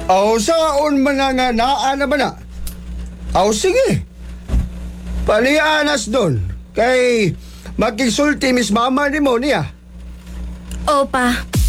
Aw, saon man nga naa na ba na? Aw, sige. Palianas doon. Kay magkisulti Miss Mama ni mo niya. O pa,